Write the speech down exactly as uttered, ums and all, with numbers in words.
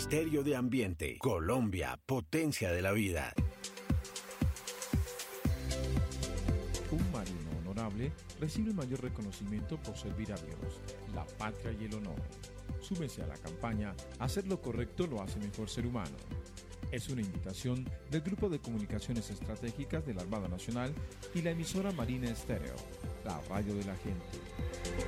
Ministerio de Ambiente. Colombia, potencia de la vida. Un marino honorable recibe el mayor reconocimiento por servir a Dios, la patria y el honor. Súmese a la campaña Hacer lo correcto lo hace mejor ser humano. Es una invitación del Grupo de Comunicaciones Estratégicas de la Armada Nacional y la emisora Marina Estéreo, la radio de la gente.